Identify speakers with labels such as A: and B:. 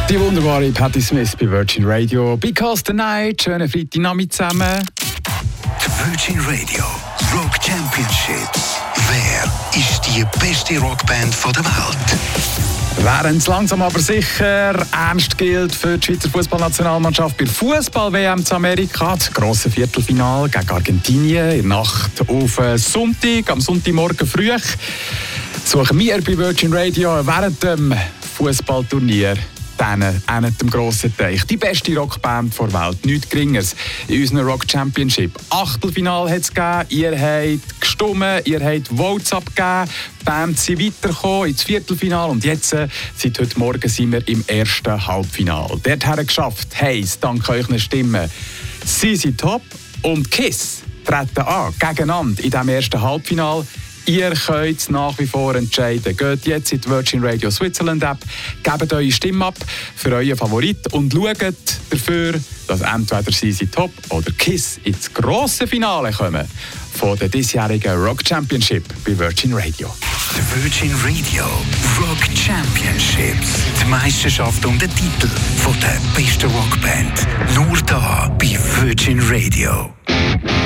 A: Die wunderbare Patti Smith bei Virgin Radio. Because the Night, schönen Freitagnachmittag zusammen.
B: Die Virgin Radio Rock Championships. Wer ist die beste Rockband der Welt?
A: Während es langsam aber sicher ernst gilt für die Schweizer Fußballnationalmannschaft bei der Fußball-WM zu Amerika, das grosse Viertelfinale gegen Argentinien in der Nacht auf Sonntag, am Sonntagmorgen früh, suchen wir bei Virgin Radio während dem Fußballturnier dem grossen Teich. Die beste Rockband der Welt, nichts Geringeres. In unserem Rock Championship. Achtelfinale hat es gegeben, ihr habt gestimmt, ihr habt Votes abgegeben, die Bands sind weitergekommen ins Viertelfinale und jetzt, seit heute Morgen, sind wir im ersten Halbfinale. Dorthin geschafft, heisst, dank euren Stimmen, ZZ Top und Kiss treten an, gegeneinander in diesem ersten Halbfinale. Ihr könnt es nach wie vor entscheiden. Geht jetzt in die Virgin Radio Switzerland App, gebt eure Stimme ab für euren Favorit und schaut dafür, dass entweder ZZ Top oder Kiss ins grosse Finale kommen von der diesjährigen Rock Championship bei Virgin Radio.
B: Die Virgin Radio Rock Championships. Die Meisterschaft um den Titel von der besten Rockband. Nur da bei Virgin Radio.